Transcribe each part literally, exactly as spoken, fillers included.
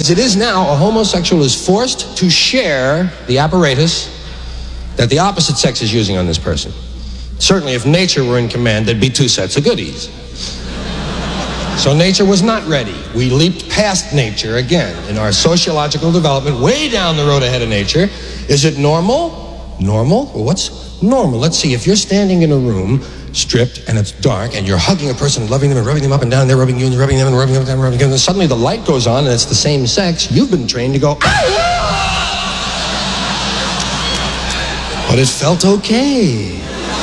As it is now, a homosexual is forced to share the apparatus that the opposite sex is using on this person. Certainly, if nature were in command, there'd be two sets of goodies. So nature was not ready. We leaped past nature again in our sociological development, way down the road ahead of nature. Is it normal? Normal? Well, what's normal? Let's see. If you're standing in a room, stripped, and it's dark, and you're hugging a person, and loving them, and rubbing them up and down, and they're rubbing you, and you're rubbing them, and rubbing them down, and rubbing them, and then suddenly the light goes on, and it's the same sex, you've been trained to go, ah! But it felt okay.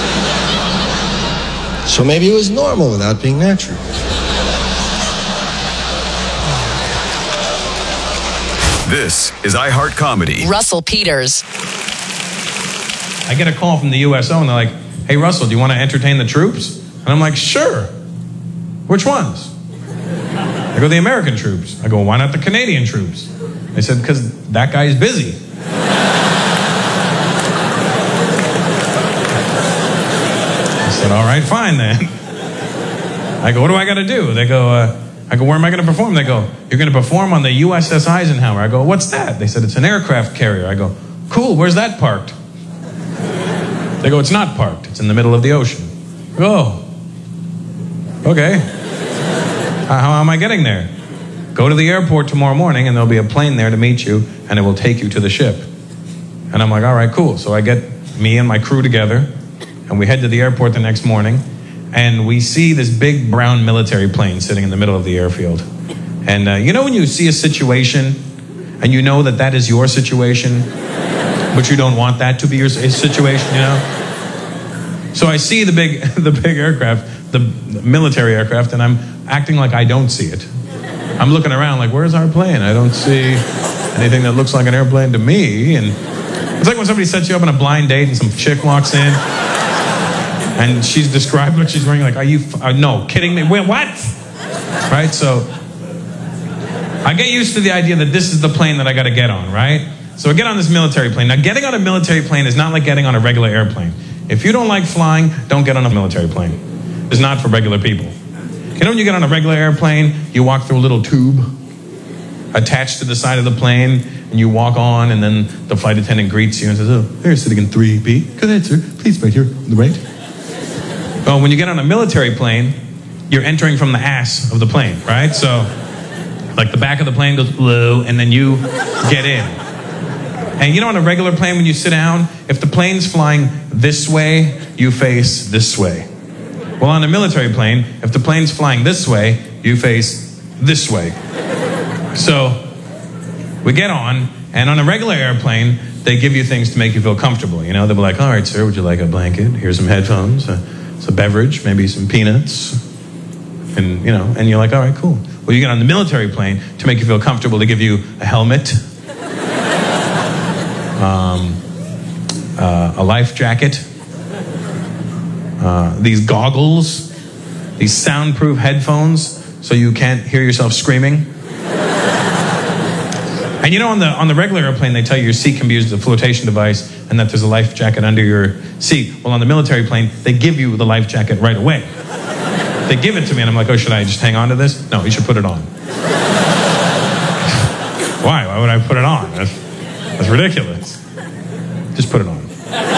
So maybe it was normal without being natural. This is iHeart Comedy. Russell Peters. I get a call from the U S O and they're like, hey, Russell, do you want to entertain the troops? And I'm like, sure. Which ones? I go, the American troops. I go, why not the Canadian troops? They said, because that guy's busy. I said, all right, fine then. I go, what do I got to do? They go, uh, I go, where am I going to perform? They go, you're going to perform on the U S S Eisenhower. I go, what's that? They said, it's an aircraft carrier. I go, cool, where's that parked? They go, it's not parked. It's in the middle of the ocean. I go, oh, okay. Uh, how am I getting there? Go to the airport tomorrow morning and there'll be a plane there to meet you and it will take you to the ship. And I'm like, all right, cool. So I get me and my crew together and we head to the airport the next morning. And we see this big brown military plane sitting in the middle of the airfield. And uh, you know when you see a situation and you know that that is your situation, but you don't want that to be your situation, you know? So I see the big the big aircraft, the military aircraft, and I'm acting like I don't see it. I'm looking around like, where's our plane? I don't see anything that looks like an airplane to me. And it's like when somebody sets you up on a blind date and some chick walks in. And she's described what she's wearing, like, are you, f- uh, no, kidding me? Wait, what? Right, so I get used to the idea that this is the plane that I got to get on, right? So I get on this military plane. Now, getting on a military plane is not like getting on a regular airplane. If you don't like flying, don't get on a military plane. It's not for regular people. You know when you get on a regular airplane, you walk through a little tube attached to the side of the plane, and you walk on, and then the flight attendant greets you and says, oh, they're sitting in three B. Go ahead, sir. Please, right here on the right. Well, when you get on a military plane, you're entering from the ass of the plane, right? So, like the back of the plane goes low, and then you get in. And you know on a regular plane, when you sit down, if the plane's flying this way, you face this way. Well, on a military plane, if the plane's flying this way, you face this way. So, we get on, and on a regular airplane, they give you things to make you feel comfortable. You know, they'll be like, all right, sir, would you like a blanket? Here's some headphones. Uh, It's a beverage, maybe some peanuts, and you know, and you're like, all right, cool. Well, you get on the military plane to make you feel comfortable. They give you a helmet, um, uh, a life jacket, uh, these goggles, these soundproof headphones, so you can't hear yourself screaming. And you know, on the on the regular airplane, they tell you your seat can be used as a flotation device and that there's a life jacket under your seat. Well, on the military plane, they give you the life jacket right away. They give it to me, and I'm like, oh, should I just hang on to this? No, you should put it on. Why? Why would I put it on? That's, that's ridiculous. Just put it on.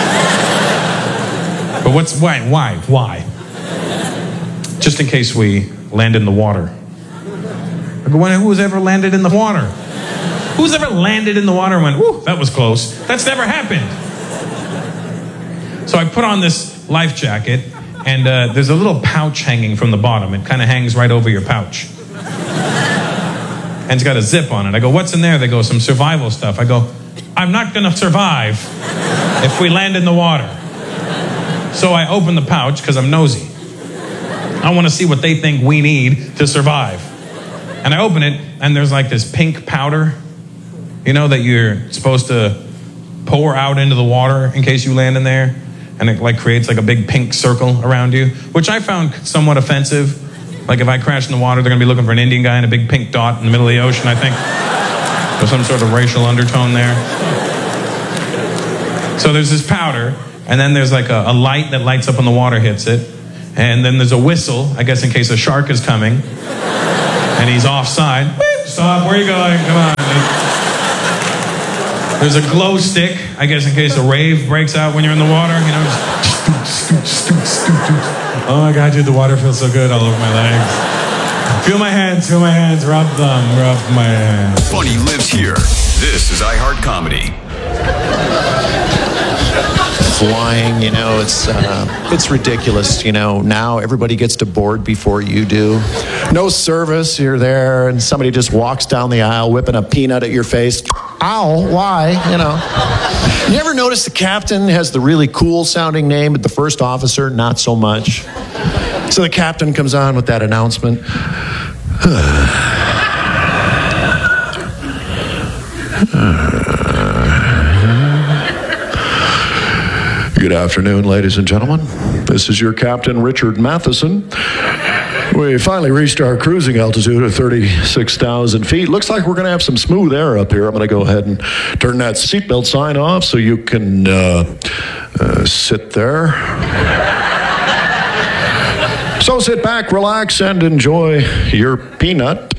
But what's, why, why, why? Just in case we land in the water. I go, who's ever landed in the water? Who's ever landed in the water and went, whoo, that was close? That's never happened. So I put on this life jacket, and uh, there's a little pouch hanging from the bottom. It kind of hangs right over your pouch. And it's got a zip on it. I go, what's in there? They go, some survival stuff. I go, I'm not going to survive if we land in the water. So I open the pouch because I'm nosy. I want to see what they think we need to survive. And I open it, and there's like this pink powder, you know, that you're supposed to pour out into the water in case you land in there. And it like creates like a big pink circle around you, which I found somewhat offensive. Like if I crash in the water, they're going to be looking for an Indian guy in a big pink dot in the middle of the ocean, I think. There's some sort of racial undertone there. So there's this powder, and then there's like a, a light that lights up when the water hits it. And then there's a whistle, I guess in case a shark is coming. And he's offside. Stop, where are you going? Come on. There's a glow stick, I guess, in case a rave breaks out when you're in the water. You know, just oh my God, dude, the water feels so good all over my legs. Feel my hands, feel my hands, rub them, rub my hands. Funny lives here. This is iHeart Comedy. Flying, you know, it's uh, it's ridiculous. You know, now everybody gets to board before you do. No service, you're there, and somebody just walks down the aisle whipping a peanut at your face. Ow, why? You know. You ever notice the captain has the really cool sounding name, but the first officer, not so much? So the captain comes on with that announcement. Good afternoon, ladies and gentlemen. This is your Captain Richard Matheson. We finally reached our cruising altitude of thirty-six thousand feet. Looks like we're going to have some smooth air up here. I'm going to go ahead and turn that seatbelt sign off so you can uh, uh, sit there. So sit back, relax, and enjoy your peanut.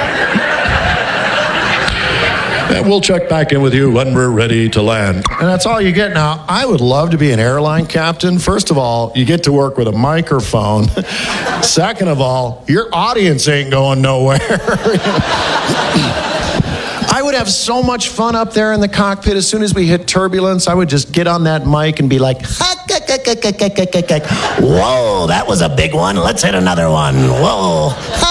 And we'll check back in with you when we're ready to land. And that's all you get now. I would love to be an airline captain. First of all, you get to work with a microphone. Second of all, your audience ain't going nowhere. I would have so much fun up there in the cockpit. As soon as we hit turbulence, I would just get on that mic and be like, whoa, that was a big one. Let's hit another one. Whoa.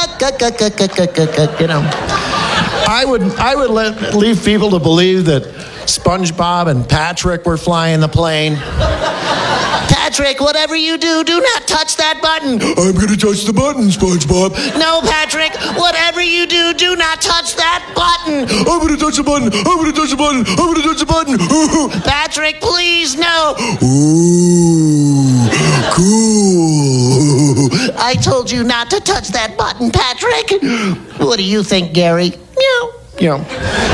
You know. I would I would let, leave people to believe that SpongeBob and Patrick were flying the plane. Patrick, whatever you do, do not touch that button. I'm going to touch the button, SpongeBob. No, Patrick, whatever you do, do not touch that button. I'm going to touch the button. I'm going to touch the button. I'm going to touch the button. Patrick, please, no. Ooh, cool. I told you not to touch that button, Patrick. What do you think, Gary? Meow. Meow.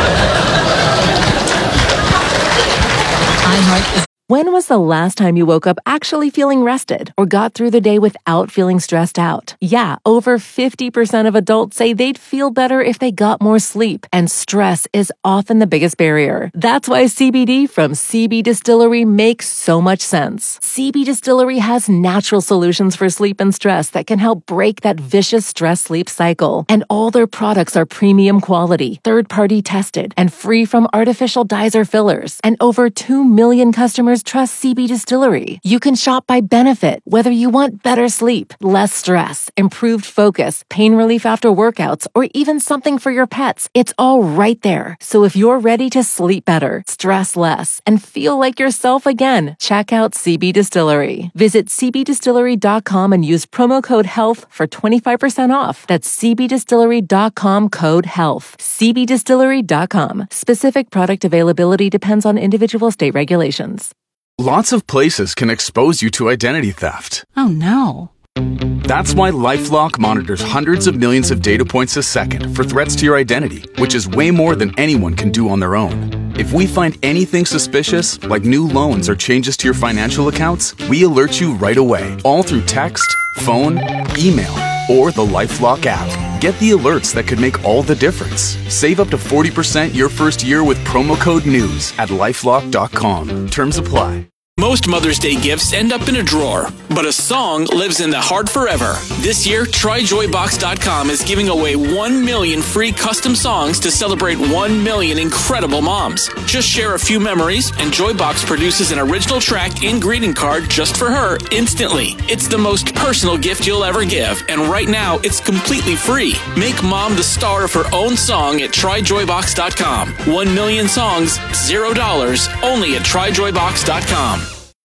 iHeart. When was the last time you woke up actually feeling rested or got through the day without feeling stressed out? Yeah, over fifty percent of adults say they'd feel better if they got more sleep, and stress is often the biggest barrier. That's why C B D from C B Distillery makes so much sense. C B Distillery has natural solutions for sleep and stress that can help break that vicious stress-sleep cycle. And all their products are premium quality, third-party tested, and free from artificial dyes or fillers. And over two million customers trust C B Distillery. You can shop by benefit, whether you want better sleep, less stress, improved focus, pain relief after workouts, or even something for your pets. It's all right there. So if you're ready to sleep better, stress less, and feel like yourself again, check out C B Distillery. Visit c b distillery dot com and use promo code HEALTH for twenty-five percent off. That's c b distillery dot com code HEALTH. c b distillery dot com. Specific product availability depends on individual state regulations. Lots of places can expose you to identity theft. Oh no. That's why LifeLock monitors hundreds of millions of data points a second for threats to your identity, which is way more than anyone can do on their own. If we find anything suspicious, like new loans or changes to your financial accounts, we alert you right away, all through text, phone, email, or the LifeLock app. Get the alerts that could make all the difference. Save up to forty percent your first year with promo code NEWS at lifelock dot com. Terms apply. Most Mother's Day gifts end up in a drawer, but a song lives in the heart forever. This year, try joy box dot com is giving away one million free custom songs to celebrate one million incredible moms. Just share a few memories, and Joybox produces an original track and greeting card just for her instantly. It's the most personal gift you'll ever give, and right now, it's completely free. Make mom the star of her own song at try joy box dot com. One million songs, zero dollars, only at try joy box dot com.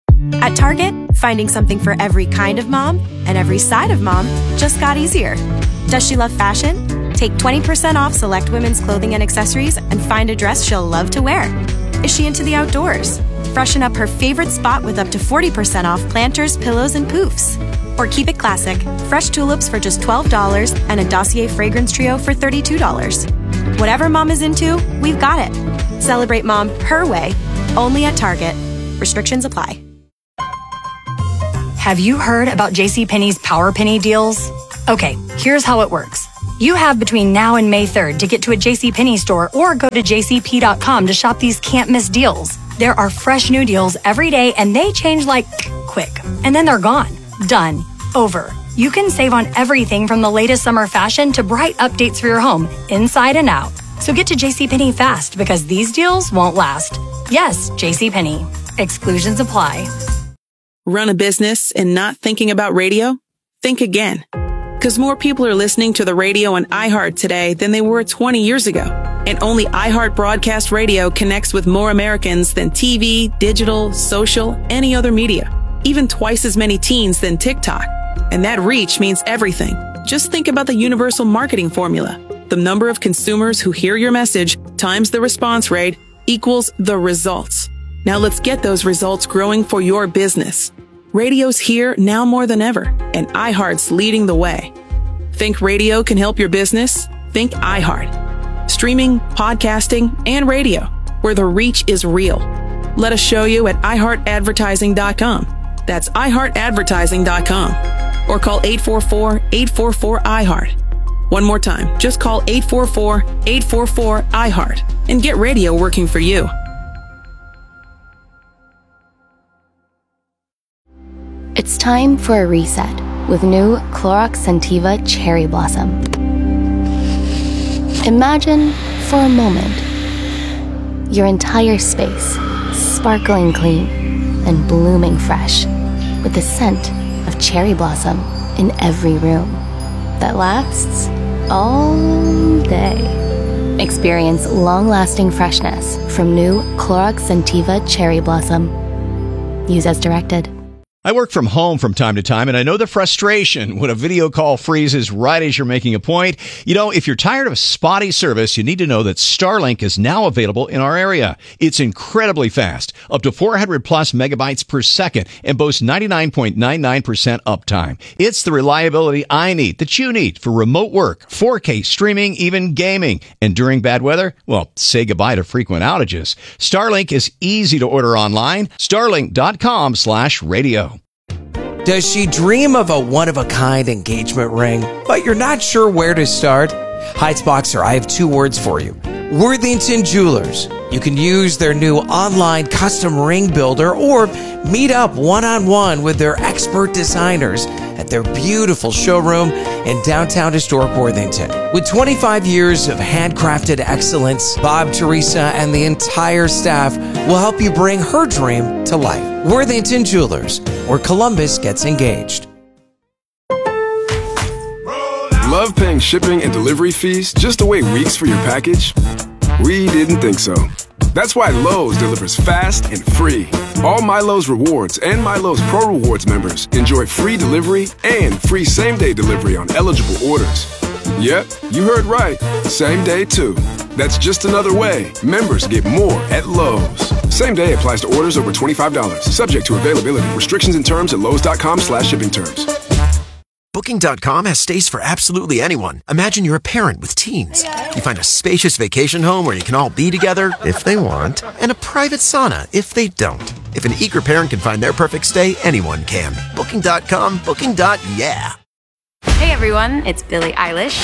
At Target, finding something for every kind of mom and every side of mom just got easier. Does she love fashion? Take twenty percent off select women's clothing and accessories and find a dress she'll love to wear. Is she into the outdoors? Freshen up her favorite spot with up to forty percent off planters, pillows, and poofs. Or keep it classic, fresh tulips for just twelve dollars and a Dossier fragrance trio for thirty-two dollars. Whatever mom is into, we've got it. Celebrate mom her way, only at Target. Restrictions apply. Have you heard about JCPenney's Power Penny deals? Okay, here's how it works. You have between now and May third to get to a JCPenney store or go to j c p dot com to shop these can't-miss deals. There are fresh new deals every day, and they change like quick. And then they're gone. Done. Over. You can save on everything from the latest summer fashion to bright updates for your home, inside and out. So get to JCPenney fast, because these deals won't last. Yes, JCPenney. Exclusions apply. Run a business and not thinking about radio? Think again. Because more people are listening to the radio on iHeart today than they were twenty years ago. And only iHeart Broadcast Radio connects with more Americans than T V, digital, social, any other media. Even twice as many teens than TikTok. And that reach means everything. Just think about the universal marketing formula. The number of consumers who hear your message times the response rate equals the results. Now let's get those results growing for your business. Radio's here now more than ever, and iHeart's leading the way. Think radio can help your business? Think iHeart. Streaming, podcasting, and radio, where the reach is real. Let us show you at i heart advertising dot com. That's i heart advertising dot com. Or call eight four four, eight four four, I heart. One more time, just call eight four four, eight four four, I heart and get radio working for you. It's time for a reset with new Clorox Scentiva Cherry Blossom. Imagine, for a moment, your entire space sparkling clean and blooming fresh with the scent of cherry blossom in every room that lasts all day. Experience long-lasting freshness from new Clorox Scentiva Cherry Blossom. Use as directed. I work from home from time to time, and I know the frustration when a video call freezes right as you're making a point. You know, if you're tired of spotty service, you need to know that Starlink is now available in our area. It's incredibly fast, up to four hundred plus megabytes per second, and boasts ninety-nine point nine nine percent uptime. It's the reliability I need, that you need, for remote work, four K streaming, even gaming. And during bad weather, well, say goodbye to frequent outages. Starlink is easy to order online. Starlink dot com slash radio. Does she dream of a one-of-a-kind engagement ring, but you're not sure where to start? Heights Boxer, I have two words for you. Worthington Jewelers. You can use their new online custom ring builder or meet up one-on-one with their expert designers at their beautiful showroom in downtown historic Worthington. With twenty-five years of handcrafted excellence, Bob, Teresa, and the entire staff will help you bring her dream to life. Worthington Jewelers, where Columbus gets engaged. Love paying shipping and delivery fees just to wait weeks for your package? We didn't think so. That's why Lowe's delivers fast and free. All MyLowe's Rewards and MyLowe's Pro Rewards members enjoy free delivery and free same-day delivery on eligible orders. Yep, you heard right. Same day, too. That's just another way members get more at Lowe's. Same day applies to orders over twenty-five dollars. Subject to availability. Restrictions and terms at lowes dot com slash shipping terms. Booking dot com has stays for absolutely anyone. Imagine you're a parent with teens. You find a spacious vacation home where you can all be together, if they want, and a private sauna, if they don't. If an eager parent can find their perfect stay, anyone can. Booking dot com, booking. Yeah. Hey everyone, it's Billie Eilish.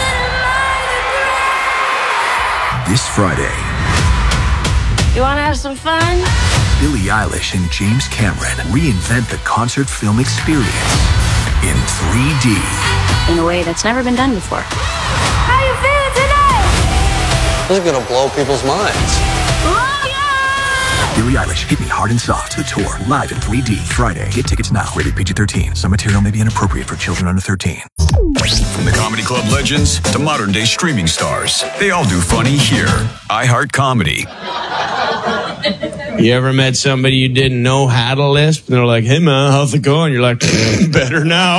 This Friday, You wanna have some fun? Billie Eilish and James Cameron reinvent the concert film experience in three D. In a way that's never been done before. How you feeling today? This is gonna blow people's minds. Billie Eilish, Hit Me Hard and Soft, the tour, live in three D, Friday. Get tickets now. Rated P G thirteen. Some material may be inappropriate for children under thirteen. From the comedy club legends to modern day streaming stars, they all do funny here. iHeart Comedy. You ever met somebody you didn't know had a lisp? And they're like, hey man, how's it going? You're like, better now.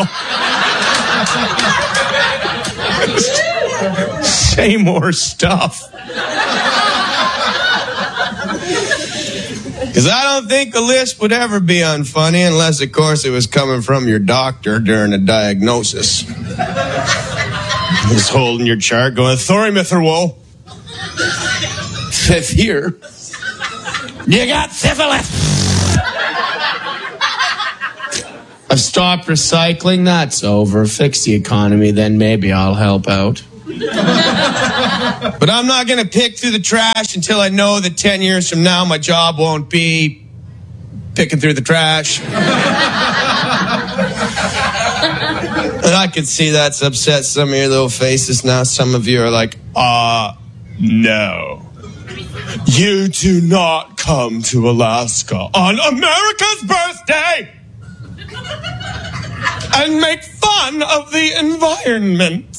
Say more stuff. Because I don't think a lisp would ever be unfunny unless, of course, it was coming from your doctor during a diagnosis. He's holding your chart going, Thorimethorwol. Fifth year. You got syphilis. I've stopped recycling. That's over. Fix the economy, then maybe I'll help out. But I'm not going to pick through the trash until I know that ten years from now my job won't be picking through the trash. And I can see that's upset some of your little faces now. Some of you are like, uh, no. You do not come to Alaska on America's birthday and make fun of the environment.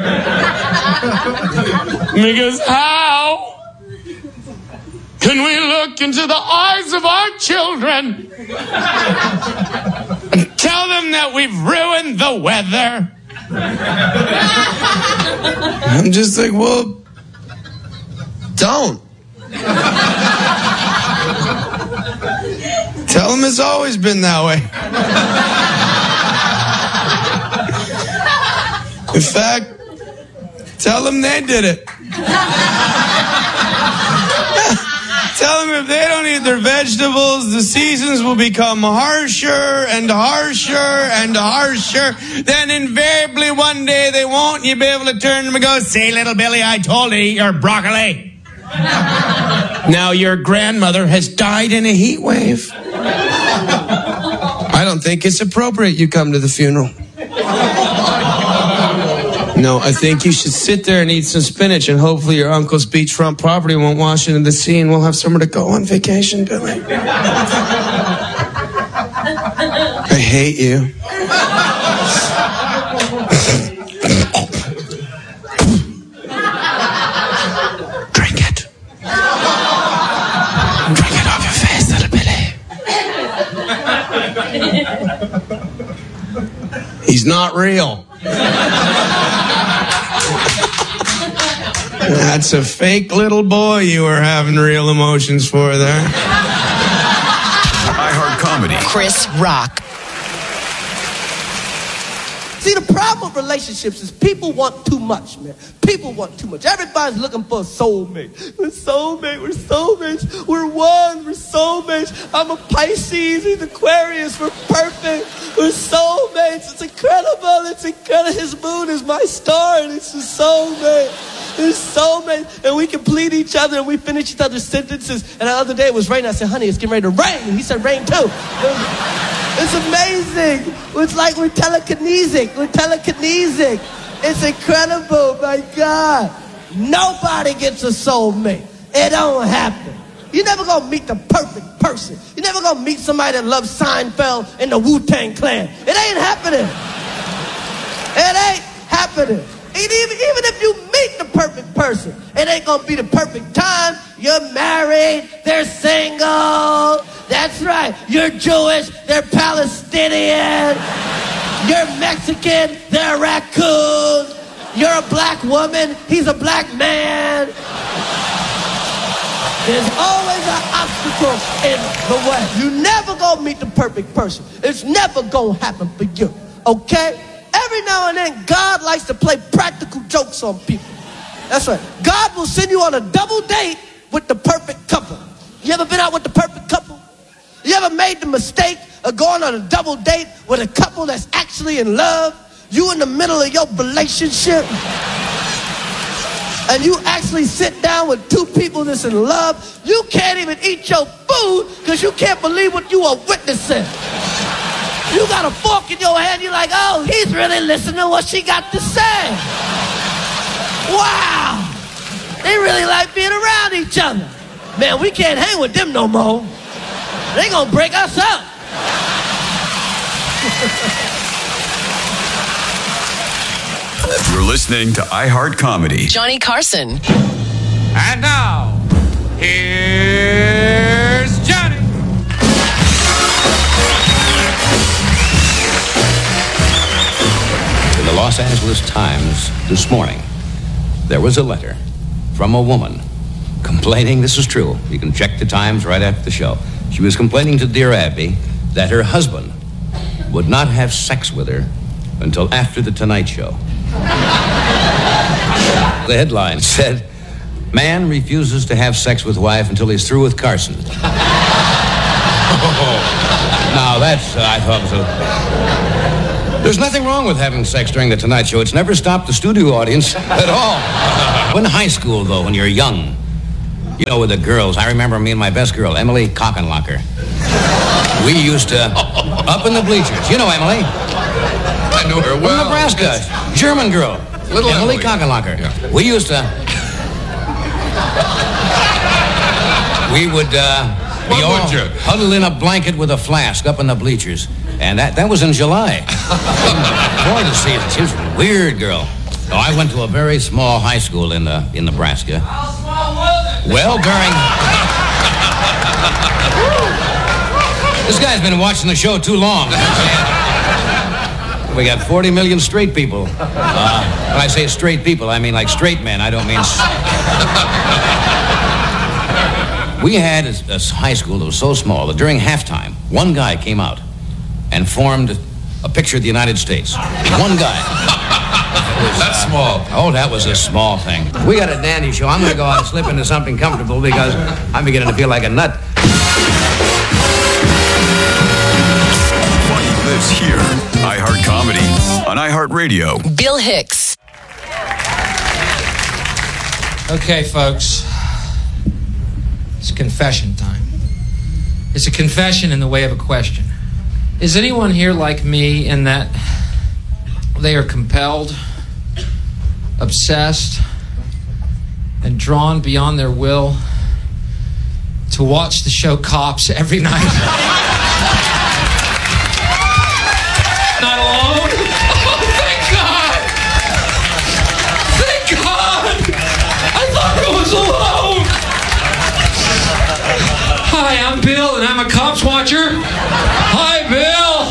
Because how can we look into the eyes of our children and tell them that we've ruined the weather? I'm just like, well, don't. Tell them it's always been that way. In fact, tell them they did it. Tell them if they don't eat their vegetables, the seasons will become harsher and harsher and harsher. Then invariably one day they won't, and you'll be able to turn to them and go, "See, little Billy, I told you to eat your broccoli." Now your grandmother has died in a heat wave. I don't think it's appropriate you come to the funeral. No, I think you should sit there and eat some spinach, and hopefully your uncle's beachfront property won't wash into the sea, and we'll have somewhere to go on vacation, Billy. I hate you. Drink it. Drink it off your face, little Billy. He's not real. That's a fake little boy you were having real emotions for there. iHeart Comedy. Chris Rock. See, the problem with relationships is people want too much, man. People want too much. Everybody's looking for a soulmate. We're soulmate, we're soulmates, we're one, we're soulmates. I'm a Pisces, he's Aquarius, we're perfect. We're soulmates. It's incredible, it's incredible. His moon is my star, and it's a soulmate. It's soulmates, and we complete each other, and we finish each other's sentences. And the other day it was raining. I said, "Honey, it's getting ready to rain." And he said, "Rain too." It's amazing. It's like we're telekinesic. We're telekinesic. It's incredible, my God. Nobody gets a soulmate. It don't happen. You're never gonna meet the perfect person. You're never gonna meet somebody that loves Seinfeld and the Wu-Tang Clan. It ain't happening. It ain't happening. And even, even if you meet the perfect person, it ain't gonna be the perfect time. You're married, they're single. That's right. You're Jewish, they're Palestinian. You're Mexican, they're raccoon. You're a black woman, he's a black man. There's always an obstacle in the way. You never gonna meet the perfect person. It's never gonna happen for you, okay? Every now and then, God likes to play practical jokes on people. That's right. God will send you on a double date with the perfect couple. You ever been out with the perfect couple? You ever made the mistake of going on a double date with a couple that's actually in love? You in the middle of your relationship, and you actually sit down with two people that's in love. You can't even eat your food because you can't believe what you are witnessing. You got a fork in your hand, you're like, "Oh, he's really listening to what she got to say. Wow, they really like being around each other. Man, we can't hang with them no more. They gonna break us up." You're listening to iHeart Comedy. Johnny Carson. And now, here's Johnny. In the Los Angeles Times this morning, there was a letter from a woman complaining, this is true, you can check the Times right after the show. She was complaining to Dear Abby that her husband would not have sex with her until after the Tonight Show. The headline said, "Man refuses to have sex with wife until he's through with Carson." Now that's, uh, I thought was a... There's nothing wrong with having sex during the Tonight Show. It's never stopped the studio audience at all. In high school, though, when you're young, you know, with the girls, I remember me and my best girl, Emily Kochenlocker. We used to, up in the bleachers. You know Emily. I know her well. From Nebraska. German girl. Little Emily, Emily. Kochenlocker. Yeah. We used to... We would, uh... What be all would you? huddled in a blanket with a flask up in the bleachers. And that, that was in July. Florida season. She was a weird girl. Oh, I went to a very small high school in, uh, in Nebraska. How small was it? Well, during... This guy's been watching the show too long. We got forty million straight people. Uh, when I say straight people, I mean like straight men. I don't mean... We had a, a high school that was so small that during halftime, one guy came out and formed a picture of the United States. One guy. That's small. Oh, that was a small thing. We got a dandy show. I'm going to go out and slip into something comfortable because I'm beginning to feel like a nut. Funny lives here. iHeart Comedy on iHeartRadio. Bill Hicks. Okay, folks. It's confession time. It's a confession in the way of a question. Is anyone here like me in that they are compelled, obsessed, and drawn beyond their will to watch the show Cops every night? Not alone? Oh, thank God! Thank God! I thought I was alone! Hi, I'm Bill, and I'm a Cops watcher. Hi, Bill!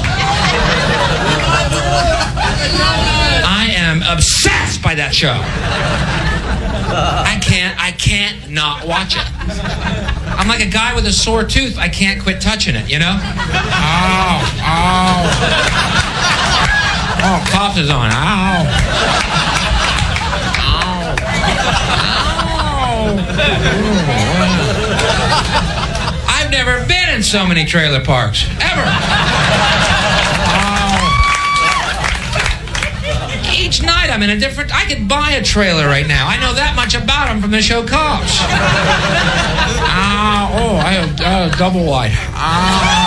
I am obsessed by that show. I can't, I can't not watch it. I'm like a guy with a sore tooth. I can't quit touching it, you know? Ow, ow. Oh, Cops is on. Ow. Ow. I've never been in so many trailer parks. Ever. Ow. Each night I'm in a different... I could buy a trailer right now. I know that much about them from the show Cops. Ow. Oh, I have uh, double wide. Ow.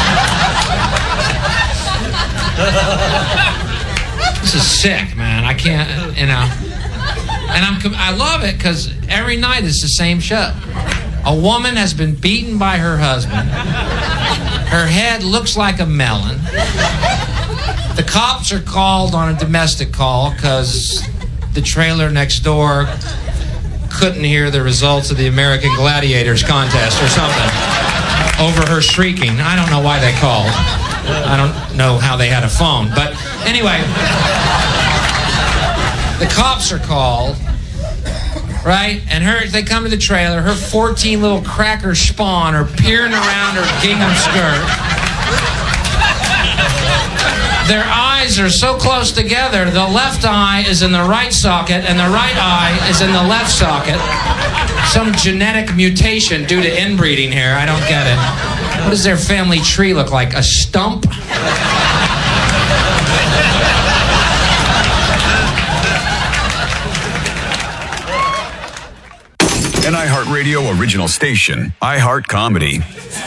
This is sick, man. I can't, you know. And I'm, I love it because every night it's the same show. A woman has been beaten by her husband. Her head looks like a melon. The cops are called on a domestic call because the trailer next door couldn't hear the results of the American Gladiators contest or something over her shrieking. I don't know why they called. I don't know how they had a phone. But anyway, the cops are called, right? And her, they come to the trailer. Her fourteen little cracker spawn are peering around her gingham skirt. Their eyes are so close together, the left eye is in the right socket and the right eye is in the left socket. Some genetic mutation due to inbreeding here. I don't get it. What does their family tree look like? A stump? An iHeartRadio original station, iHeart Comedy.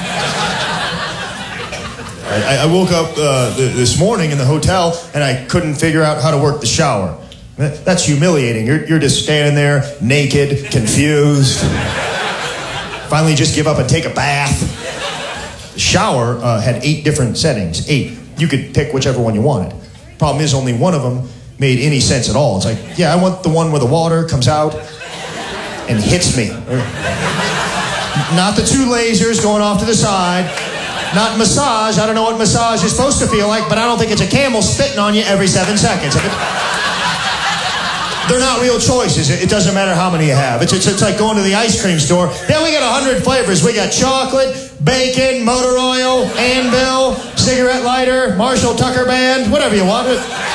I, I woke up uh, th- this morning in the hotel and I couldn't figure out how to work the shower. That, that's humiliating. You're, you're just standing there naked, confused. Finally just give up and take a bath. The shower uh, had eight different settings. Eight. You could pick whichever one you wanted. Problem is only one of them made any sense at all. It's like, yeah, I want the one where the water comes out and hits me. Not the two lasers going off to the side. Not massage. I don't know what massage is supposed to feel like, but I don't think it's a camel spitting on you every seven seconds. They're not real choices. It doesn't matter how many you have. It's, it's, it's like going to the ice cream store. Yeah, we got a hundred flavors. We got chocolate, bacon, motor oil, anvil, cigarette lighter, Marshall Tucker band, whatever you want.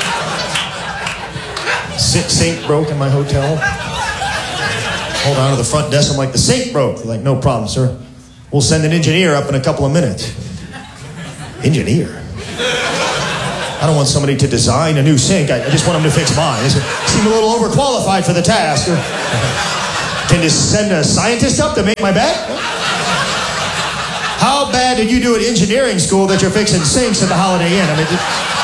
Sink broke in my hotel. Hold on to the front desk. I'm like, the sink broke. They're like, no problem, sir. We'll send an engineer up in a couple of minutes. Engineer? I don't want somebody to design a new sink. I, I just want them to fix mine. They seem a little overqualified for the task. Can you send a scientist up to make my bed? How bad did you do at engineering school that you're fixing sinks at the Holiday Inn? I mean,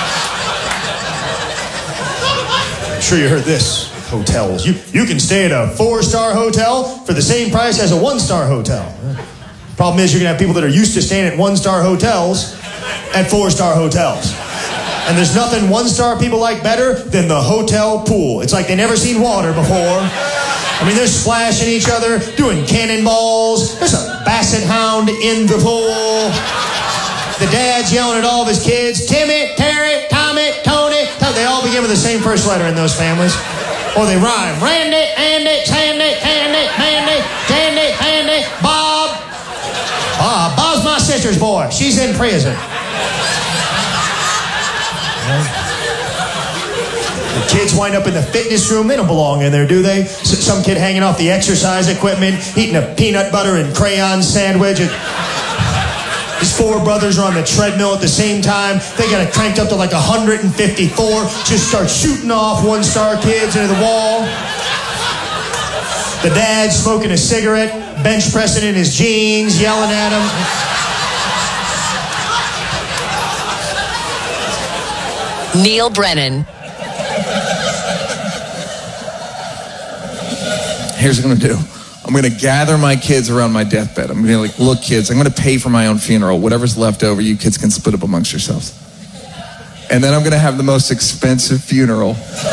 I'm sure you heard this. Hotels. You, you can stay at a four-star hotel for the same price as a one-star hotel. Problem is, you're going to have people that are used to staying at one-star hotels at four-star hotels. And there's nothing one-star people like better than the hotel pool. It's like they never seen water before. I mean, they're splashing each other, doing cannonballs. There's a basset hound in the pool. The dad's yelling at all of his kids. Timmy, Terry, Tommy, Tony. They all begin with the same first letter in those families. Or they rhyme. Randy, Andy, Sandy, Candy, Mandy, Dandy, Andy, Bob. Ah, Bob's my sister's boy. She's in prison. The kids wind up in the fitness room. They don't belong in there, do they? S- some kid hanging off the exercise equipment, eating a peanut butter and crayon sandwich. His four brothers are on the treadmill at the same time. They got it cranked up to like one hundred fifty-four. Just start shooting off one-star kids into the wall. The dad smoking a cigarette, bench pressing in his jeans, yelling at him. Neil Brennan. Here's what I'm gonna do. I'm gonna gather my kids around my deathbed. I'm gonna be like, look, kids, I'm gonna pay for my own funeral. Whatever's left over, you kids can split up amongst yourselves. And then I'm gonna have the most expensive funeral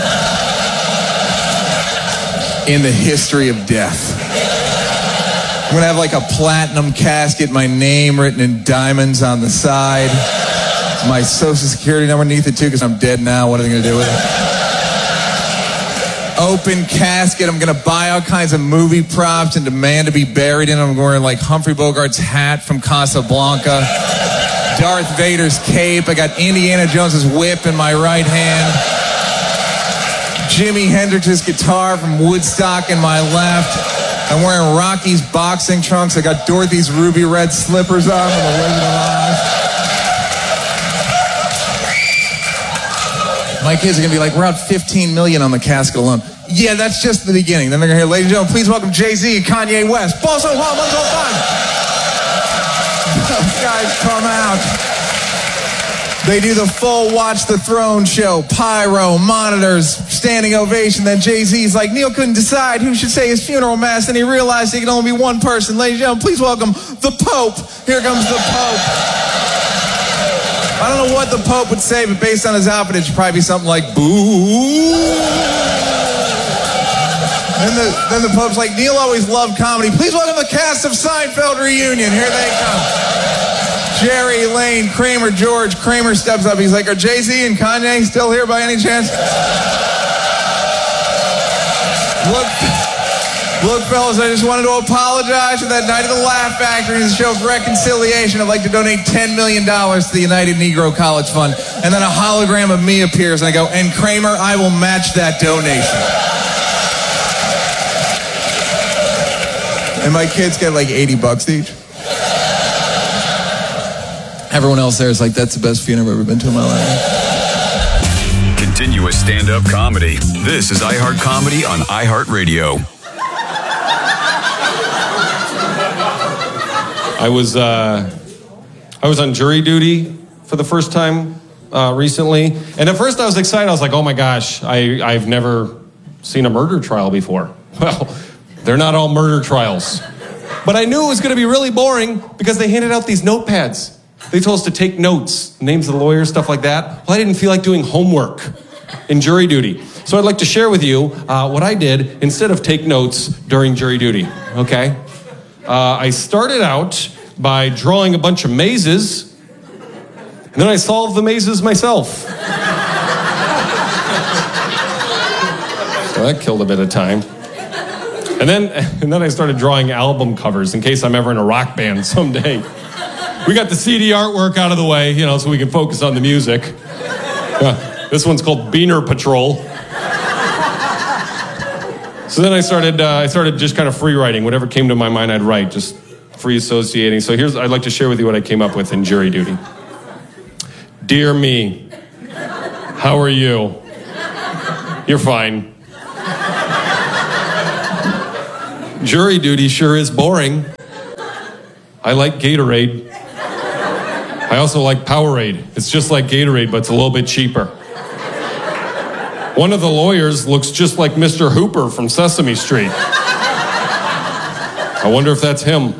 in the history of death. I'm gonna have like a platinum casket, my name written in diamonds on the side, my social security number underneath it too, because I'm dead now. What are they gonna do with it? Open casket. I'm going to buy all kinds of movie props and demand to be buried in them. I'm wearing like Humphrey Bogart's hat from Casablanca, Darth Vader's cape. I got Indiana Jones's whip in my right hand, Jimi Hendrix's guitar from Woodstock in my left. I'm wearing Rocky's boxing trunks. I got Dorothy's ruby red slippers on from The Wizard of Oz. My kids are going to be like, we're out fifteen million on the casket alone. Yeah, that's just the beginning. Then they're going to hear, ladies and gentlemen, please welcome Jay-Z and Kanye West. Boss of Hall, let's go fun. Those guys come out. They do the full Watch the Throne show. Pyro, monitors, standing ovation. Then Jay-Z's like, Neil couldn't decide who should say his funeral mass, and he realized he could only be one person. Ladies and gentlemen, please welcome the Pope. Here comes the Pope. I don't know what the Pope would say, but based on his outfit, it should probably be something like, boo. Then the, then the Pope's like, Neil always loved comedy. Please welcome the cast of Seinfeld Reunion. Here they come. Jerry, Lane, Kramer, George. Kramer steps up. He's like, are Jay-Z and Kanye still here by any chance? Look, look, fellas, I just wanted to apologize for that night at the Laugh Factory as a show of reconciliation. I'd like to donate ten million dollars to the United Negro College Fund. And then a hologram of me appears, and I go, and Kramer, I will match that donation. And my kids get like eighty bucks each. Everyone else there is like, that's the best funeral I've ever been to in my life. Continuous stand-up comedy. This is iHeart Comedy on iHeartRadio. I was uh, I was on jury duty for the first time uh, recently, and at first I was excited. I was like, "Oh my gosh, I I've never seen a murder trial before." Well, they're not all murder trials, but I knew it was going to be really boring because they handed out these notepads. They told us to take notes, names of the lawyers, stuff like that. Well, I didn't feel like doing homework in jury duty, so I'd like to share with you uh, what I did instead of take notes during jury duty. Okay. Uh, I started out by drawing a bunch of mazes, and then I solved the mazes myself. So that killed a bit of time. And then, and then I started drawing album covers in case I'm ever in a rock band someday. We got the C D artwork out of the way, you know, so we can focus on the music. Uh, this one's called Beaner Patrol. So then I started, uh, I started just kind of free writing. Whatever came to my mind, I'd write, just free associating. So here's, I'd like to share with you what I came up with in jury duty. Dear me, How are you? You're fine. Jury duty sure is boring. I like Gatorade. I also like Powerade. It's just like Gatorade, but it's a little bit cheaper. One of the lawyers looks just like Mister Hooper from Sesame Street. I wonder if that's him.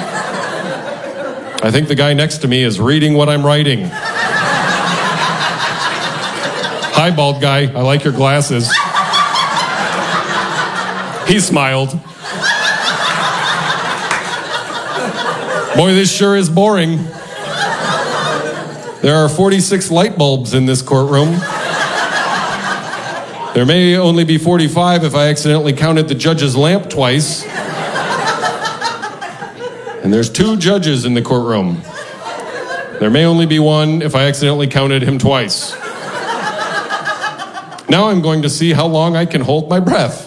I think the guy next to me is reading what I'm writing. Hi, bald guy. I like your glasses. He smiled. Boy, this sure is boring. There are forty-six light bulbs in this courtroom. There may only be forty-five if I accidentally counted the judge's lamp twice. And there's two judges in the courtroom. There may only be one if I accidentally counted him twice. Now I'm going to see how long I can hold my breath.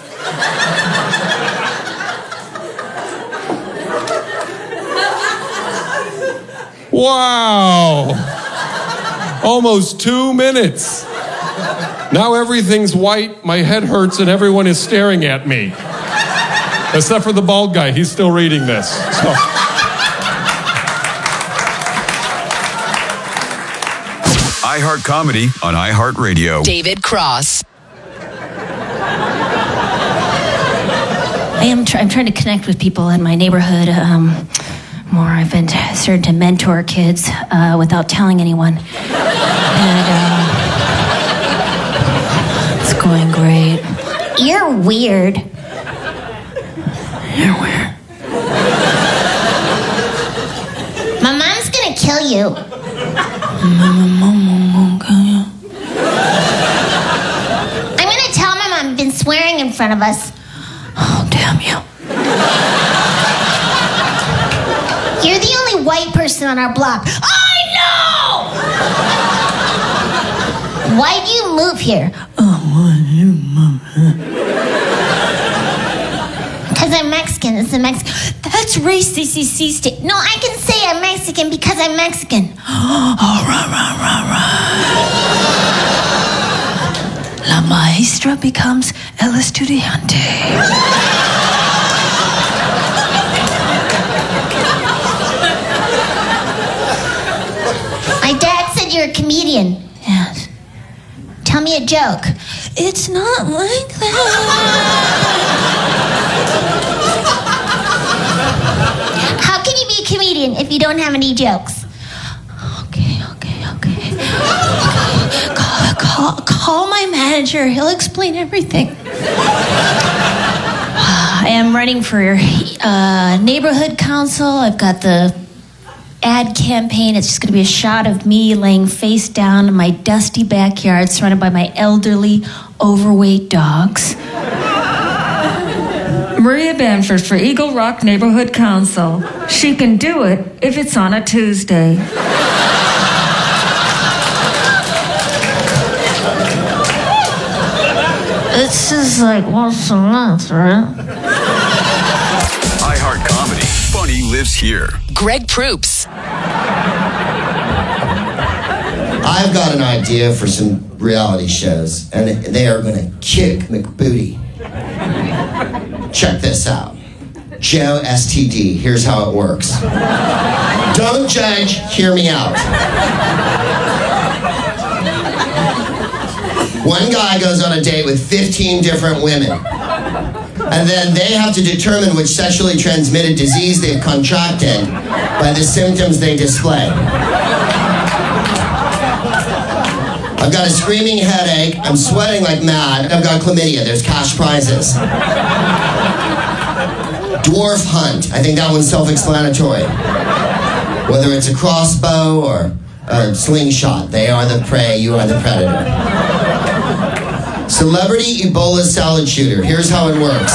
Wow! Almost two minutes. Now everything's white, my head hurts, and everyone is staring at me. Except for the bald guy, he's still reading this. So. iHeart Comedy on iHeartRadio. David Cross. I am try- I'm trying to connect with people in my neighborhood um, more. I've been t- starting to mentor kids uh, without telling anyone. And uh, it's going great. You're weird. You're weird. My mom's gonna kill you. I'm gonna tell my mom I've been swearing in front of us. Oh, damn you. You're the only white person on our block. I know! Why'd you move here? Oh, why'd you move here? Because I'm Mexican. It's a Mexican. That's racist. No, I can say I'm Mexican because I'm Mexican. Oh, rah, rah, rah, rah. La maestra becomes el estudiante. My dad said you're a comedian. Yes. Tell me a joke. It's not like that. How can you be a comedian if you don't have any jokes? Okay, okay, okay. Call, call, call my manager. He'll explain everything. I am running for uh, neighborhood council. I've got the ad campaign. It's just going to be a shot of me laying face down in my dusty backyard surrounded by my elderly, overweight dogs. Maria Banford for Eagle Rock Neighborhood Council. She can do it if it's on a Tuesday. It's just like once a month, right? iHeart Comedy. Funny lives here. Greg Proops. I've got an idea for some reality shows, and they are going to kick McBooty. Check this out. Joe S T D. Here's how it works. Don't judge, hear me out. One guy goes on a date with fifteen different women, and then they have to determine which sexually transmitted disease they've contracted by the symptoms they display. I've got a screaming headache, I'm sweating like mad, I've got chlamydia, there's cash prizes. Dwarf hunt, I think that one's self-explanatory. Whether it's a crossbow or a slingshot, they are the prey, you are the predator. Celebrity Ebola salad shooter, here's how it works.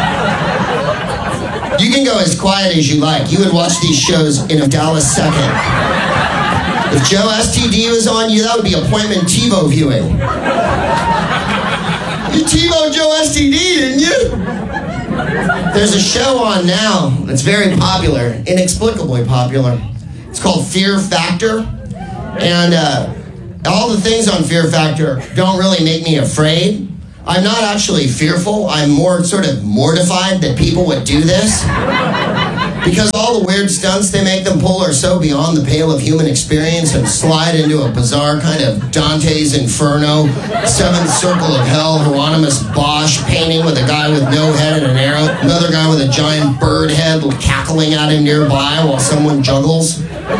You can go as quiet as you like, you would watch these shows in a Dallas second. If Joe S T D was on you, that would be appointment TiVo viewing. You TiVo Joe S T D, didn't you? There's a show on now that's very popular, inexplicably popular. It's called Fear Factor. And uh, all the things on Fear Factor don't really make me afraid. I'm not actually fearful. I'm more sort of mortified that people would do this. Because all the weird stunts they make them pull are so beyond the pale of human experience and slide into a bizarre kind of Dante's Inferno, Seventh Circle of Hell, Hieronymus Bosch painting with a guy with no head and an arrow, another guy with a giant bird head cackling at him nearby while someone juggles.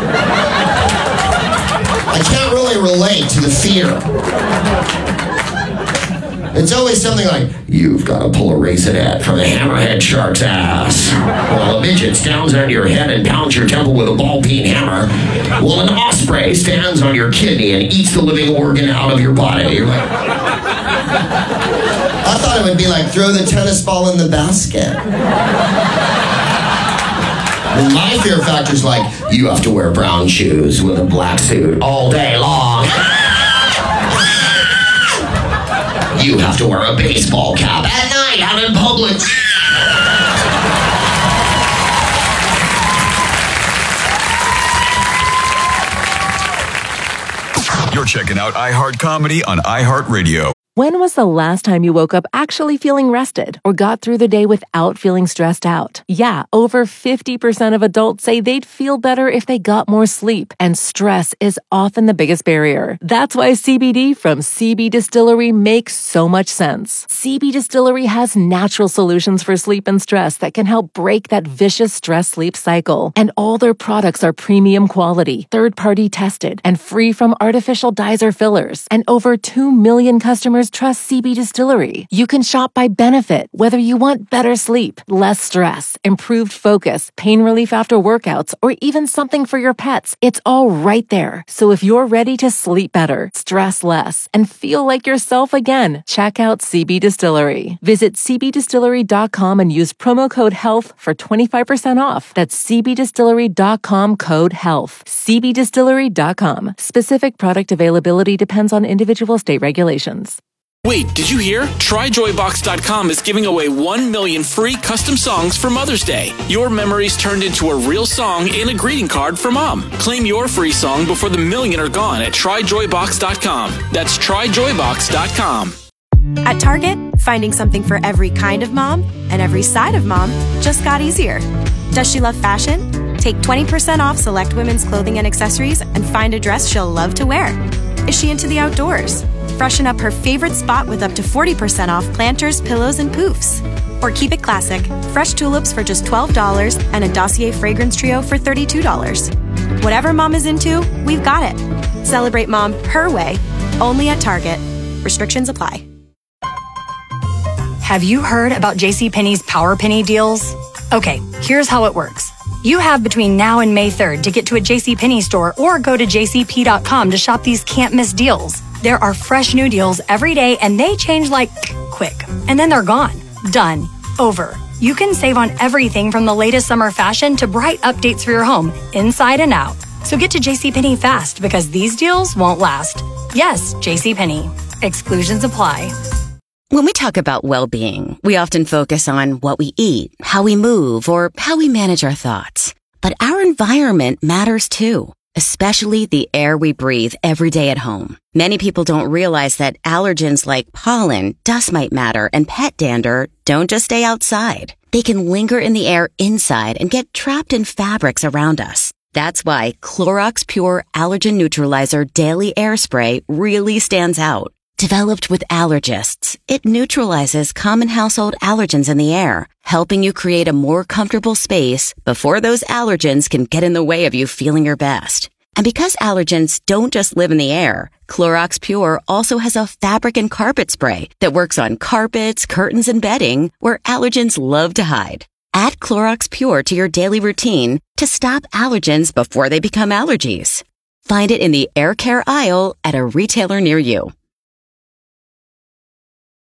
I can't really relate to the fear. It's always something like, you've got to pull a raisinette from a hammerhead shark's ass. While a midget stands on your head and pounds your temple with a ball peen hammer. While an osprey stands on your kidney and eats the living organ out of your body. You're like, I thought it would be like, throw the tennis ball in the basket. And my fear factor's like, you have to wear brown shoes with a black suit all day long. You have to wear a baseball cap at night out in public. You're checking out iHeart Comedy on iHeartRadio. When was the last time you woke up actually feeling rested or got through the day without feeling stressed out? Yeah, over fifty percent of adults say they'd feel better if they got more sleep, and stress is often the biggest barrier. That's why C B D from C B Distillery makes so much sense. C B Distillery has natural solutions for sleep and stress that can help break that vicious stress-sleep cycle. And all their products are premium quality, third-party tested, and free from artificial dyes or fillers. And over two million customers trust C B Distillery. You can shop by benefit, whether you want better sleep, less stress, improved focus, pain relief after workouts, or even something for your pets. It's all right there. So if you're ready to sleep better, stress less, and feel like yourself again, check out C B Distillery. Visit c b distillery dot com and use promo code HEALTH for twenty-five percent off. That's c b distillery dot com code HEALTH. c b distillery dot com. Specific product availability depends on individual state regulations. Wait, did you hear? Try joy box dot com is giving away one million free custom songs for Mother's Day. Your memories turned into a real song and a greeting card for Mom. Claim your free song before the million are gone at try joy box dot com. That's try joy box dot com. At Target, finding something for every kind of mom and every side of mom just got easier. Does she love fashion? Take twenty percent off select women's clothing and accessories and find a dress she'll love to wear. Is she into the outdoors? Freshen up her favorite spot with up to forty percent off planters, pillows, and poofs. Or keep it classic, fresh tulips for just twelve dollars and a Dossier fragrance trio for thirty-two dollars. Whatever mom is into, we've got it. Celebrate mom her way, only at Target. Restrictions apply. Have you heard about JCPenney's Power Penny deals? Okay, here's how it works. You have between now and May third to get to a JCPenney store or go to j c p dot com to shop these can't-miss deals. There are fresh new deals every day, and they change like quick. And then they're gone. Done. Over. You can save on everything from the latest summer fashion to bright updates for your home, inside and out. So get to JCPenney fast, because these deals won't last. Yes, JCPenney. Exclusions apply. When we talk about well-being, we often focus on what we eat, how we move, or how we manage our thoughts. But our environment matters too, especially the air we breathe every day at home. Many people don't realize that allergens like pollen, dust mite matter, and pet dander don't just stay outside. They can linger in the air inside and get trapped in fabrics around us. That's why Clorox Pure Allergen Neutralizer Daily Air Spray really stands out. Developed with allergists, it neutralizes common household allergens in the air, helping you create a more comfortable space before those allergens can get in the way of you feeling your best. And because allergens don't just live in the air, Clorox Pure also has a fabric and carpet spray that works on carpets, curtains, and bedding where allergens love to hide. Add Clorox Pure to your daily routine to stop allergens before they become allergies. Find it in the air care aisle at a retailer near you.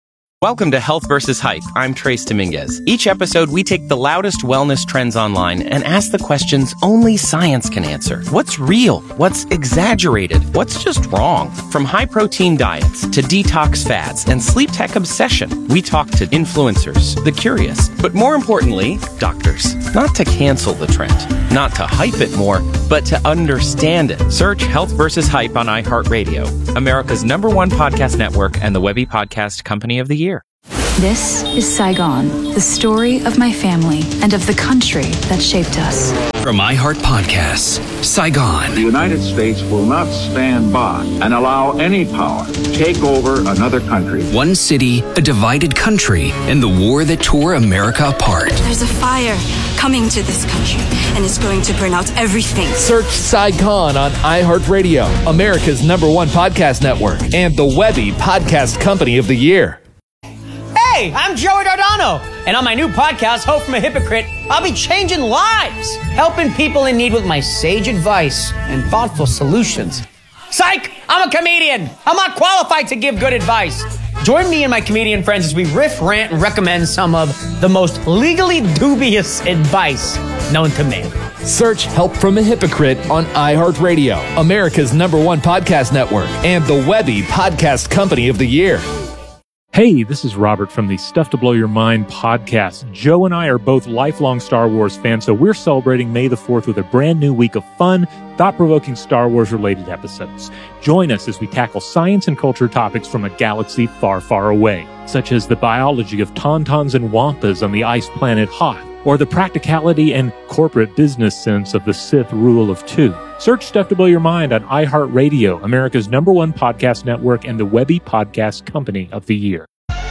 Welcome to Health versus. Hype. I'm Trace Dominguez. Each episode, we take the loudest wellness trends online and ask the questions only science can answer. What's real? What's exaggerated? What's just wrong? From high-protein diets to detox fads and sleep tech obsession, we talk to influencers, the curious, but more importantly, doctors. Not to cancel the trend, not to hype it more, but to understand it. Search Health versus. Hype on iHeartRadio, America's number one podcast network and the Webby Podcast Company of the Year. This is Saigon, the story of my family and of the country that shaped us. From iHeart Podcasts, Saigon. The United States will not stand by and allow any power to take over another country. One city, a divided country, and the war that tore America apart. There's a fire coming to this country, and it's going to burn out everything. Search Saigon on iHeartRadio, America's number one podcast network, and the Webby Podcast Company of the Year. Hey, I'm Joey Dardano, and on my new podcast, Hope from a Hypocrite, I'll be changing lives, helping people in need with my sage advice and thoughtful solutions. Psych! I'm a comedian. I'm not qualified to give good advice. Join me and my comedian friends as we riff, rant, and recommend some of the most legally dubious advice known to man. Search Help from a Hypocrite on iHeartRadio, America's number one podcast network, and the Webby Podcast Company of the Year. Hey, this is Robert from the Stuff to Blow Your Mind podcast. Joe and I are both lifelong Star Wars fans, so we're celebrating May the fourth with a brand new week of fun, thought-provoking Star Wars-related episodes. Join us as we tackle science and culture topics from a galaxy far, far away, such as the biology of tauntauns and wampas on the ice planet Hoth, or the practicality and corporate business sense of the Sith rule of two. Search Stuff to Blow Your Mind on iHeartRadio, America's number one podcast network, and the Webby Podcast Company of the Year.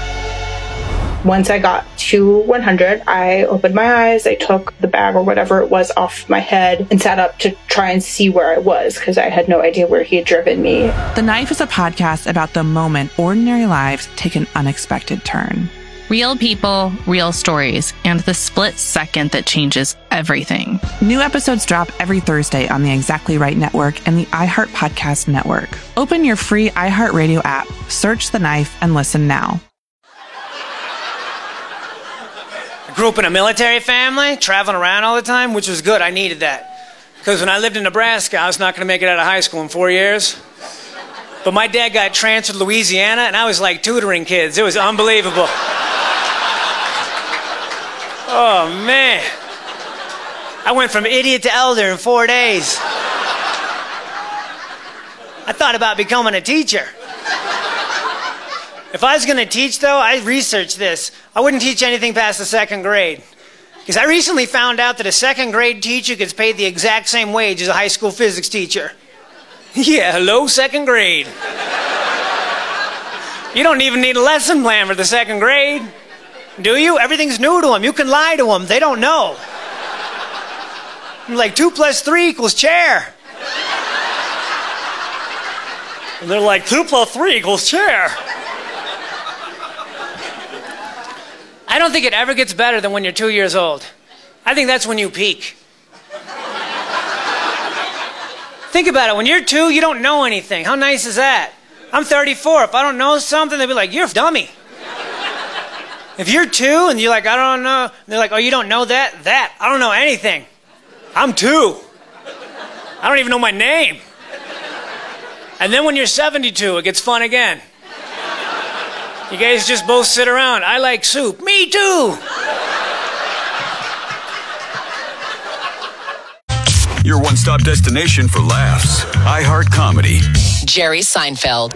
Once I got to one hundred, I opened my eyes, I took the bag or whatever it was off my head and sat up to try and see where I was because I had no idea where he had driven me. The Knife is a podcast about the moment ordinary lives take an unexpected turn. Real people, real stories, and the split second that changes everything. New episodes drop every Thursday on the Exactly Right Network and the iHeart Podcast Network. Open your free iHeartRadio app, search The Knife, and listen now. I grew up in a military family, traveling around all the time, which was good. I needed that. Because when I lived in Nebraska, I was not going to make it out of high school in four years. But my dad got transferred to Louisiana, and I was like tutoring kids. It was unbelievable. Oh, man. I went from idiot to elder in four days. I thought about becoming a teacher. If I was going to teach, though, I researched this. I wouldn't teach anything past the second grade. Because I recently found out that a second grade teacher gets paid the exact same wage as a high school physics teacher. Yeah, hello, second grade. You don't even need a lesson plan for the second grade. Do you? Everything's new to them. You can lie to them. They don't know. Like, two plus three equals chair. And they're like, two plus three equals chair. I don't think it ever gets better than when you're two years old. I think that's when you peak. Think about it. When you're two, you don't know anything. How nice is that? I'm thirty-four. If I don't know something, they'll be like, you're a dummy. If you're two and you're like, I don't know, and they're like, oh, you don't know that? That. I don't know anything. I'm two. I don't even know my name. And then when you're seventy-two, it gets fun again. You guys just both sit around. I like soup. Me too. Your one-stop destination for laughs. iHeart Comedy. Jerry Seinfeld.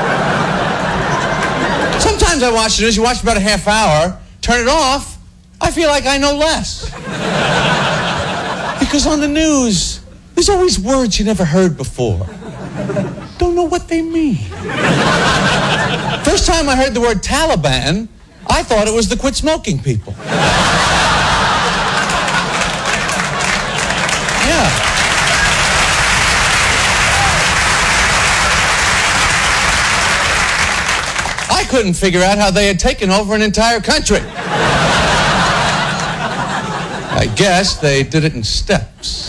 Sometimes I watch the news, you watch about a half hour, turn it off, I feel like I know less. Because on the news, there's always words you never heard before. Don't know what they mean. First time I heard the word Taliban, I thought it was the quit smoking people. Yeah. I couldn't figure out how they had taken over an entire country. I guess they did it in steps.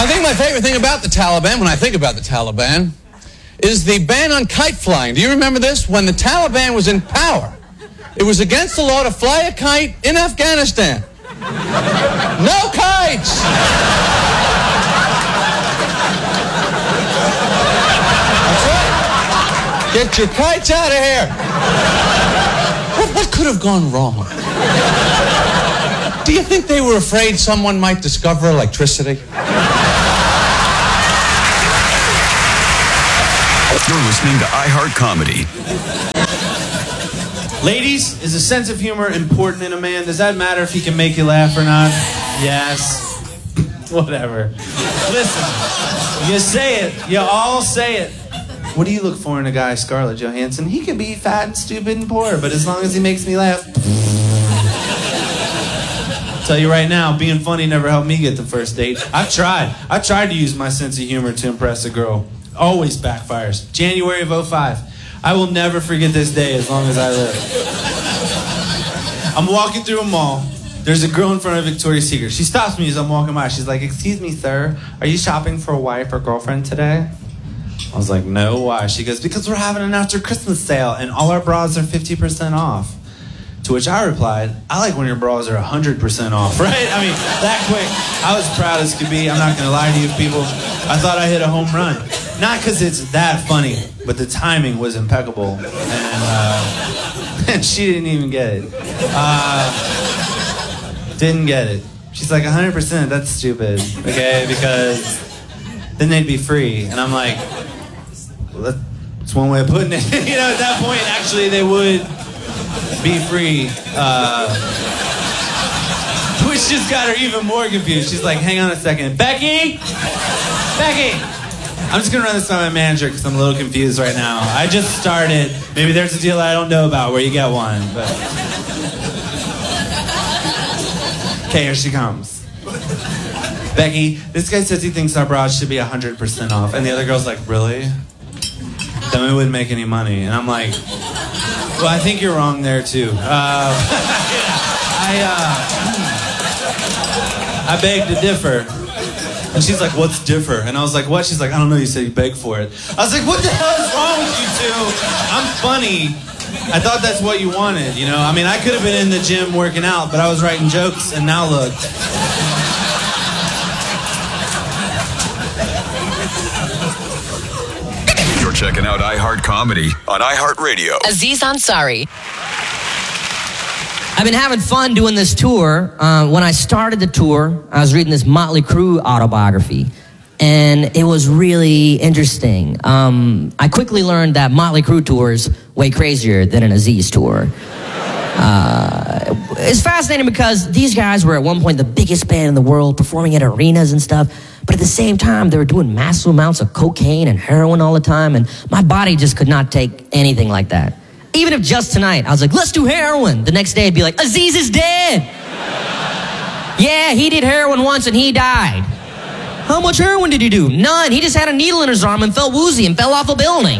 I think my favorite thing about the Taliban, when I think about the Taliban, is the ban on kite flying. Do you remember this? When the Taliban was in power, it was against the law to fly a kite in Afghanistan. No kites! That's right. Get your kites out of here. What, what could have gone wrong? Do you think they were afraid someone might discover electricity? You're listening to iHeart Comedy. Ladies, is a sense of humor important in a man? Does that matter if he can make you laugh or not? Yes. Whatever. Listen, you say it. You all say it. What do you look for in a guy, Scarlett Johansson? He can be fat and stupid and poor, but as long as he makes me laugh. Tell you right now, being funny never helped me get the first date. I've tried. I've tried to use my sense of humor to impress a girl. Always backfires. January of oh five. I will never forget this day as long as I live. I'm walking through a mall. There's a girl in front of Victoria's Secret. She stops me as I'm walking by. She's like, "Excuse me, sir. Are you shopping for a wife or girlfriend today?" I was like, "No, why?" She goes, "Because we're having an after Christmas sale and all our bras are fifty percent off." To which I replied, "I like when your bras are one hundred percent off," right? I mean, that quick. I was proud as could be. I'm not going to lie to you people. I thought I hit a home run. Not because it's that funny, but the timing was impeccable. And, uh, and she didn't even get it. Uh, didn't get it. She's like, one hundred percent, that's stupid, okay? Because then they'd be free. And I'm like, well, that's one way of putting it. You know, at that point, actually, they would be free. Uh, which just got her even more confused. She's like, hang on a second. Becky? Becky! I'm just gonna run this by my manager because I'm a little confused right now. I just started. Maybe there's a deal I don't know about where you get one, but... Okay, here she comes. Becky, this guy says he thinks our bras should be one hundred percent off. And the other girl's like, really? Then we wouldn't make any money. And I'm like, well, I think you're wrong there, too. Uh, I, uh, I beg to differ. And she's like, what's differ? And I was like, what? She's like, I don't know, you said you begged for it. I was like, what the hell is wrong with you two? I'm funny. I thought that's what you wanted, you know? I mean, I could have been in the gym working out, but I was writing jokes, and now look. You're checking out iHeart Comedy on iHeartRadio. Aziz Ansari. I've been having fun doing this tour. Uh, when I started the tour, I was reading this Motley Crue autobiography, and it was really interesting. Um, I quickly learned that Motley Crue tour is way crazier than an Aziz tour. Uh, it's fascinating because these guys were at one point the biggest band in the world, performing at arenas and stuff, but at the same time, they were doing massive amounts of cocaine and heroin all the time, and my body just could not take anything like that. Even if just tonight, I was like, let's do heroin. The next day, I'd be like, Aziz is dead. Yeah, he did heroin once and he died. How much heroin did he do? None. He just had a needle in his arm and felt woozy and fell off a building.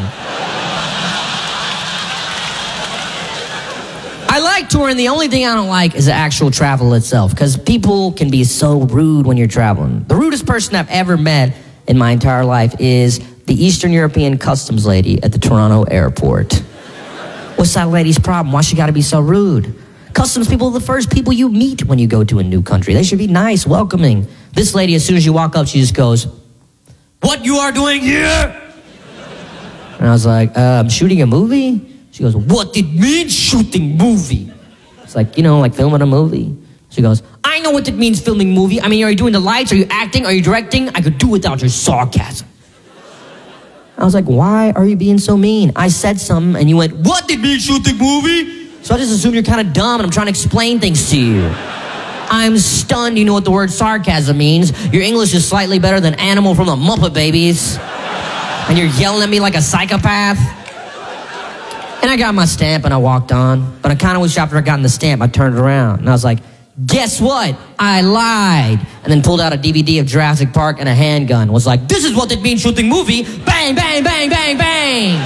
I like touring. The only thing I don't like is the actual travel itself, because people can be so rude when you're traveling. The rudest person I've ever met in my entire life is the Eastern European customs lady at the Toronto airport. What's that lady's problem? Why she gotta be so rude? Customs people are the first people you meet when you go to a new country. They should be nice, welcoming. This lady, as soon as you walk up, she just goes, "What you are doing here?" And I was like, uh, I'm shooting a movie? She goes, "What did mean shooting movie?" It's like, you know, like filming a movie. She goes, "I know what it means filming movie. I mean, are you doing the lights? Are you acting? Are you directing? I could do without your sarcasm." I was like, why are you being so mean? I said something and you went, "What did mean shooting movie?" So I just assumed you're kind of dumb and I'm trying to explain things to you. I'm stunned you know what the word sarcasm means. Your English is slightly better than Animal from the Muppet Babies. And you're yelling at me like a psychopath. And I got my stamp and I walked on. But I kind of wish after I got the stamp, I turned around and I was like, guess what? I lied. And then pulled out a D V D of Jurassic Park and a handgun. Was like, this is what it means shooting movie. Bang, bang, bang, bang, bang.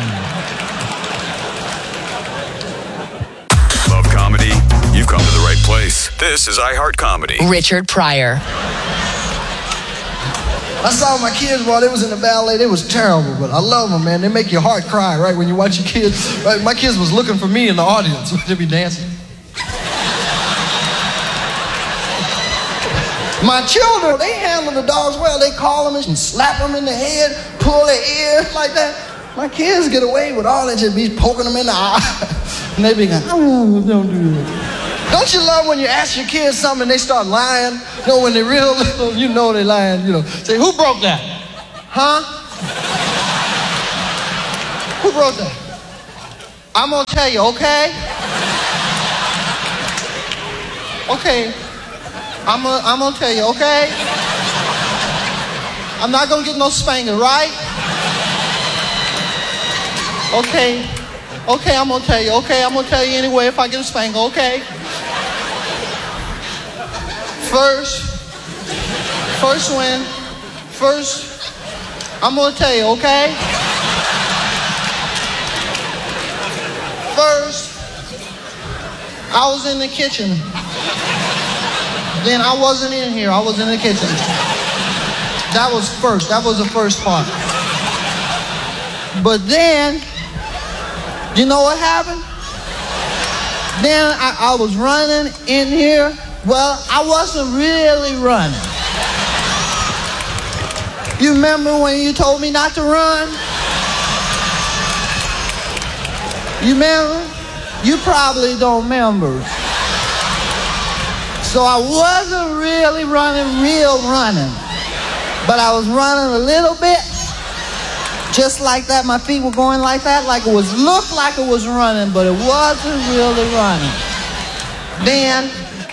Love comedy? You've come to the right place. This is iHeart Comedy. Richard Pryor. I saw my kids while they was in the ballet. They was terrible, but I love them, man. They make your heart cry, right, when you watch your kids. Right? My kids was looking for me in the audience. They'd be dancing. My children, they handle the dogs well. They call them and slap them in the head, pull their ears like that. My kids get away with all that, just be poking them in the eye. And they be going, oh, don't do that. Don't you love when you ask your kids something and they start lying? You know, when they're real little, you know they lying, you know. Say, who broke that? Huh? Who broke that? I'm gonna tell you, okay? Okay. I'm gonna, I'm gonna tell you, okay? I'm not gonna get no spanking, right? Okay. Okay, I'm gonna tell you, okay? I'm gonna tell you anyway if I get a spanking, okay? First, first win, first, I'm gonna tell you, okay? First, I was in the kitchen. Then I wasn't in here, I was in the kitchen. That was first, that was the first part. But then, you know what happened? Then I, I was running in here. Well, I wasn't really running. You remember when you told me not to run? You remember? You probably don't remember. So I wasn't really running, real running. But I was running a little bit. Just like that, my feet were going like that, like it was, looked like it was running, but it wasn't really running. Then,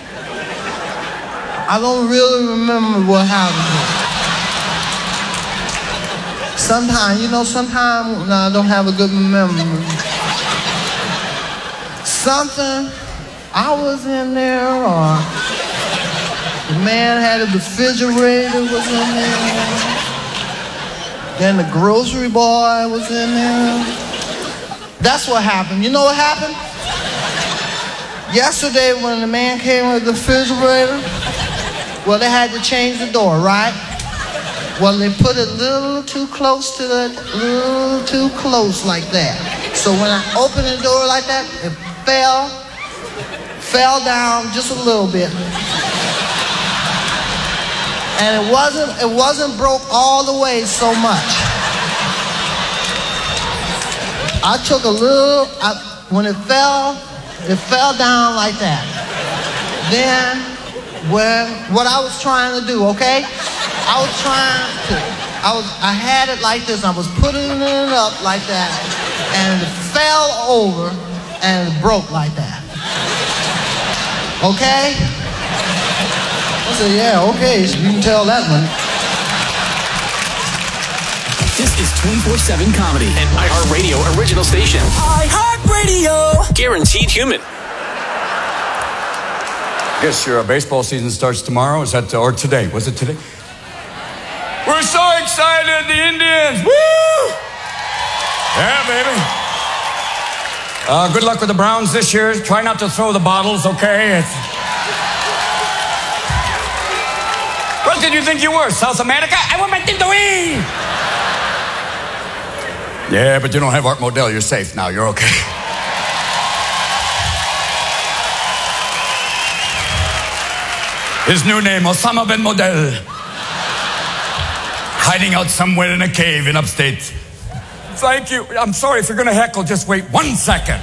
I don't really remember what happened. Sometimes, you know, sometimes no, I don't have a good memory. Something, I was in there, or the man had a refrigerator was in there. Then the grocery boy was in there. That's what happened. You know what happened? Yesterday when the man came with the refrigerator, well, they had to change the door, right? Well, they put it a little too close to the, a little too close like that. So when I opened the door like that, it fell, fell down just a little bit. And it wasn't, it wasn't broke all the way so much. I took a little, I, when it fell, it fell down like that. Then, well, what I was trying to do, okay? I was trying to, I was, I had it like this, I was putting it up like that, and it fell over, and it broke like that. Okay? I said, yeah, okay, so you can tell that one. This is twenty-four seven Comedy, an iHeartRadio original station. iHeartRadio! Guaranteed human. Guess your uh, baseball season starts tomorrow. Is that, uh, or today? Was it today? We're so excited, the Indians! Woo! Yeah, baby. Uh, good luck with the Browns this year. Try not to throw the bottles, okay? It's... What did you think you were, South America? I want my team to win! Yeah, but you don't have Art Modell. You're safe now. You're okay. His new name, Osama bin Modell. Hiding out somewhere in a cave in upstate. Thank you. I'm sorry if you're going to heckle. Just wait one second.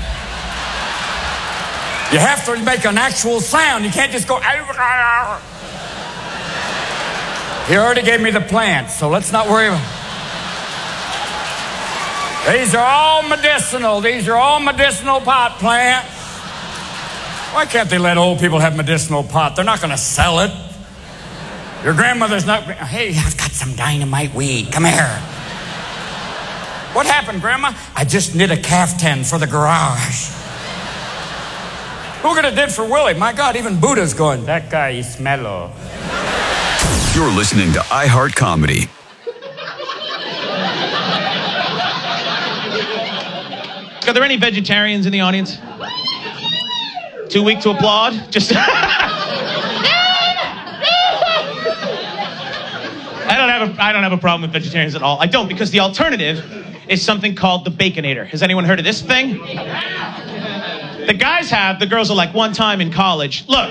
You have to make an actual sound. You can't just go... He already gave me the plant, so let's not worry about it. These are all medicinal. These are all medicinal pot plants. Why can't they let old people have medicinal pot? They're not going to sell it. Your grandmother's not... Hey, I've got some dynamite weed. Come here. What happened, Grandma? I just knit a caftan for the garage. Who could have did for Willie? My God, even Buddha's going, that guy is mellow. You're listening to iHeart Comedy. Are there any vegetarians in the audience? Too weak to applaud? Just... I don't have a I don't have a problem with vegetarians at all. I don't, because the alternative is something called the Baconator. Has anyone heard of this thing? The guys have, the girls are like, one time in college. Look.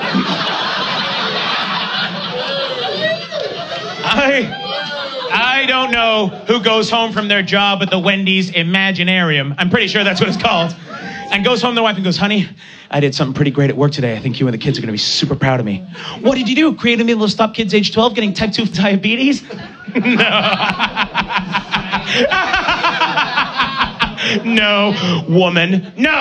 I I don't know who goes home from their job at the Wendy's Imaginarium. I'm pretty sure that's what it's called. And goes home to their wife and goes, honey, I did something pretty great at work today. I think you and the kids are going to be super proud of me. What did you do? Create a meal to stop kids age twelve getting type two diabetes? No. No, woman, no.